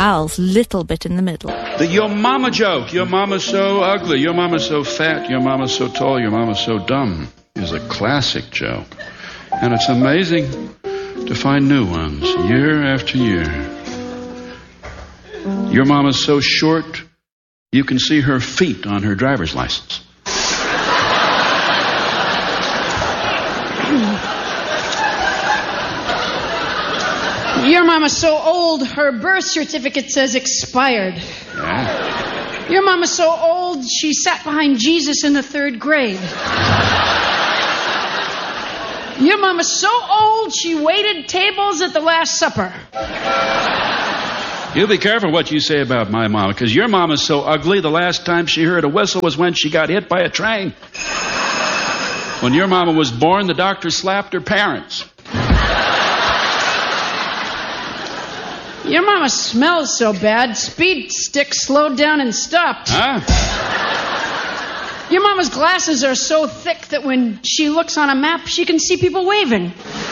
Al's little bit in the middle. The your mama joke. Your mama's so ugly. Your mama's so fat. Your mama's so tall. Your mama's so dumb is a classic joke. And it's amazing to find new ones year after year. Your mama's so short, you can see her feet on her driver's license. Your mama's so old, her birth certificate says expired. Yeah. Your mama's so old, she sat behind Jesus in the 3rd grade. Your mama's so old, she waited tables at the Last Supper. You be careful what you say about my mama, because your mama's so ugly, the last time she heard a whistle was when she got hit by a train. When your mama was born, the doctor slapped her parents. Your mama smells so bad, Speed Stick slowed down and stopped. Huh? Your mama's glasses are so thick that when she looks on a map, she can see people waving.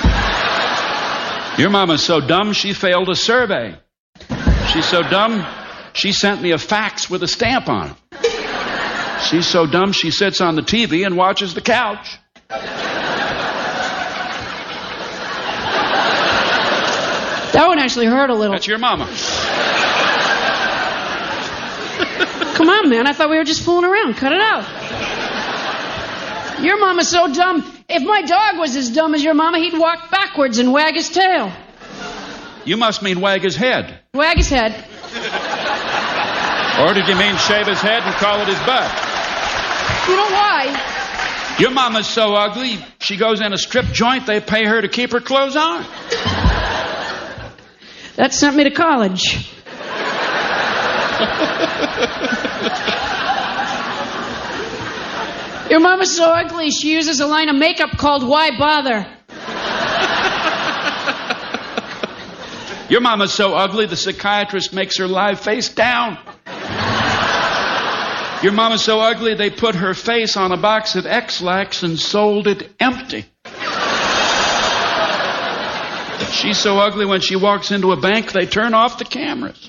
Your mama's so dumb, she failed a survey. She's so dumb, she sent me a fax with a stamp on it. She's so dumb, she sits on the TV and watches the couch. That one actually hurt a little. That's your mama. Come on, man. I thought we were just fooling around. Cut it out. Your mama's so dumb. If my dog was as dumb as your mama, he'd walk backwards and wag his tail. You must mean wag his head. Wag his head. Or did you mean shave his head and call it his butt? You know why? Your mama's so ugly, she goes in a strip joint, they pay her to keep her clothes on. That sent me to college. Your mama's so ugly, she uses a line of makeup called Why Bother? Your mama's so ugly, the psychiatrist makes her lie face down. Your mama's so ugly, they put her face on a box of X-Lax and sold it empty. She's so ugly, when she walks into a bank, they turn off the cameras.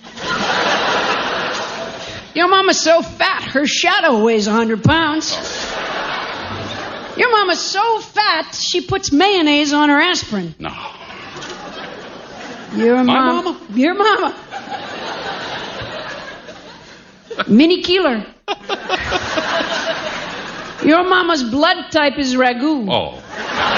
Your mama's so fat, her shadow weighs 100 pounds. Your mama's so fat, she puts mayonnaise on her aspirin. No. Your My mama. mama? Your mama. Minnie Keeler. Your mama's blood type is ragu. Oh.